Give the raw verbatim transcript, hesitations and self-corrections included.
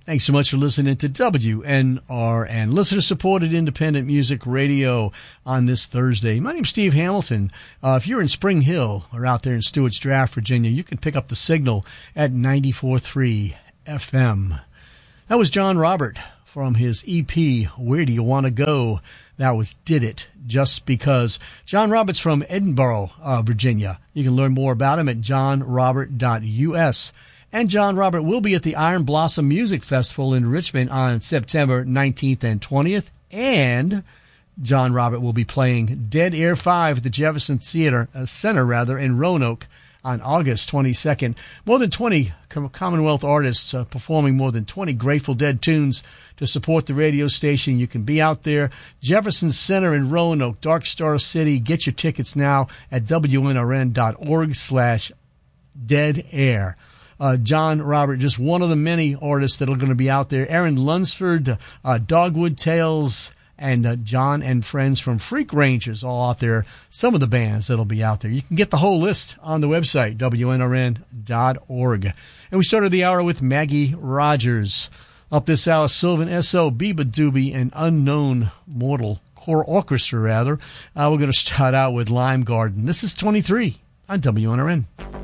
Thanks so much for listening to W N R N, listener-supported independent music radio on this Thursday. My name's Steve Hamilton. Uh, if you're in Spring Hill or out there in Stewart's Draft, Virginia, you can pick up the signal at ninety-four point three F M. That was John Robert from his E P, Where Do You Want to Go? That was Did It Just Because. John Robert's from Edinburgh, uh, Virginia. You can learn more about him at john robert dot U S. And John Robert will be at the Iron Blossom Music Festival in Richmond on September nineteenth and twentieth. And John Robert will be playing Dead Air five at the Jefferson Theater, uh, Center rather, in Roanoke on August twenty-second. More than twenty Commonwealth artists uh, performing more than twenty Grateful Dead tunes to support the radio station. You can be out there. Jefferson Center in Roanoke, Dark Star City. Get your tickets now at W N R N dot org slash dead air. Uh, John Robert, just one of the many artists that are going to be out there. Aaron Lunsford, uh, Dogwood Tales, and uh, John and friends from Freak Rangers all out there. Some of the bands that'll be out there. You can get the whole list on the website, W N R N dot org. And we started the hour with Maggie Rogers. Up this hour, Sylvan S O, Biba Doobie, and Unknown Mortal, Core Orchestra rather. Uh, we're going to start out with Lime Garden. This is twenty-three on W N R N.